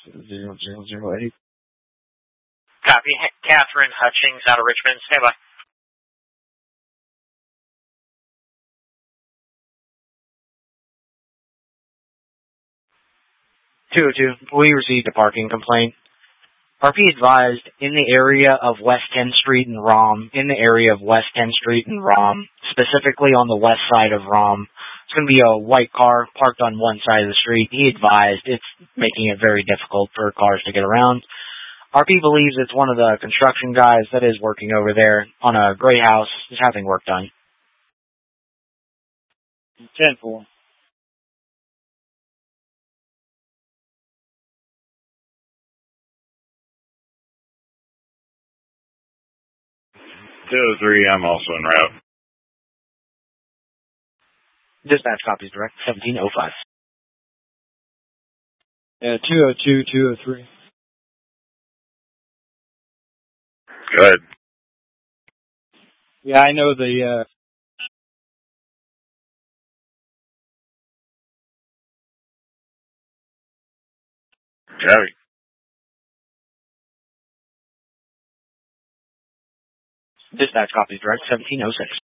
0008. Copy. Catherine Hutchings out of Richmond. Stand by. 202, we received a parking complaint. RP advised in the area of West 10th Street and ROM, specifically on the west side of ROM. It's going to be a white car parked on one side of the street. He advised it's making it very difficult for cars to get around. RP believes it's one of the construction guys that is working over there on a gray house, is having work done. 10-4. I'm also en route. Dispatch copies direct, 1705. Yeah, 202, 203. Go ahead. Yeah, I know the, Copy. Dispatch copies direct, 1706.